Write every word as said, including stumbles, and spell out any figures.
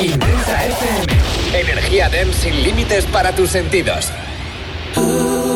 Intensa F M. Energía dance sin límites para tus sentidos.